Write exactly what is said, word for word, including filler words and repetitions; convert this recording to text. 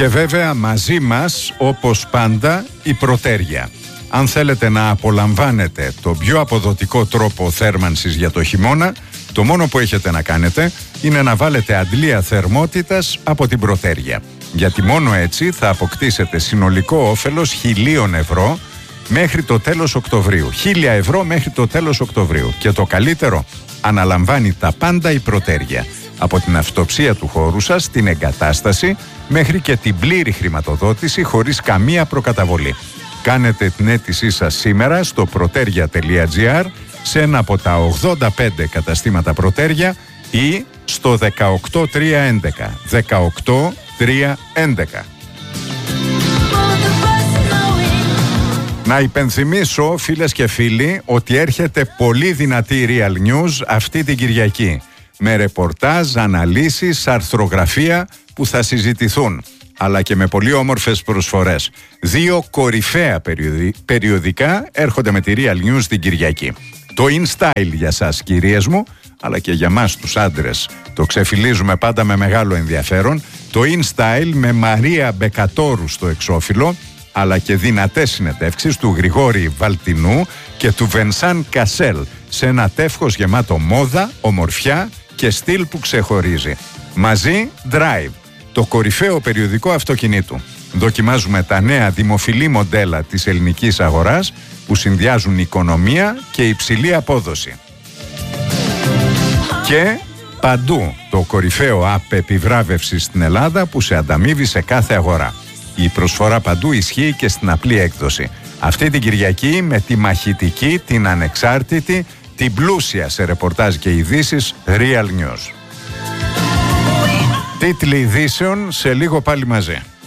Και βέβαια μαζί μας, όπως πάντα, η Πρωτέρια. Αν θέλετε να απολαμβάνετε τον πιο αποδοτικό τρόπο θέρμανσης για το χειμώνα, το μόνο που έχετε να κάνετε είναι να βάλετε αντλία θερμότητας από την Πρωτέρια. Γιατί μόνο έτσι θα αποκτήσετε συνολικό όφελος χιλίων ευρώ μέχρι το τέλος Οκτωβρίου. Χίλια ευρώ μέχρι το τέλος Οκτωβρίου. Και το καλύτερο, αναλαμβάνει τα πάντα η Πρωτέρια. Από την αυτοψία του χώρου σας, την εγκατάσταση, μέχρι και την πλήρη χρηματοδότηση χωρίς καμία προκαταβολή. Κάνετε την αίτησή σας σήμερα στο protergia τελεία gr, σε ένα από τα ογδόντα πέντε καταστήματα Πρωτέρια ή στο δεκαοκτώ τρία έντεκα. δεκαοκτώ τρία έντεκα. Να υπενθυμίσω, φίλες και φίλοι, ότι έρχεται πολύ δυνατή Real News αυτή την Κυριακή, με ρεπορτάζ, αναλύσεις, αρθρογραφία που θα συζητηθούν, αλλά και με πολύ όμορφες προσφορές. Δύο κορυφαία περιοδι... περιοδικά έρχονται με τη Real News την Κυριακή. Το InStyle για σας, κυρίες μου, αλλά και για μας τους άντρες. Το ξεφυλίζουμε πάντα με μεγάλο ενδιαφέρον. Το InStyle με Μαρία Μπεκατόρου στο εξώφυλλο, αλλά και δυνατές συνεντεύξεις του Γρηγόρη Βαλτινού και του Βενσάν Κασέλ, σε ένα τεύχος γεμάτο μόδα, ομορφιά και στυλ που ξεχωρίζει. Μαζί Drive, το κορυφαίο περιοδικό αυτοκινήτου. Δοκιμάζουμε τα νέα δημοφιλή μοντέλα της ελληνικής αγοράς που συνδυάζουν οικονομία και υψηλή απόδοση. Και Παντού, το κορυφαίο app επιβράβευσης στην Ελλάδα που σε ανταμείβει σε κάθε αγορά. Η προσφορά Παντού ισχύει και στην απλή έκδοση. Αυτή την Κυριακή με τη μαχητική, την ανεξάρτητη, την πλούσια σε ρεπορτάζ και ειδήσεις Real News. Τίτλοι ειδήσεων σε λίγο πάλι μαζί.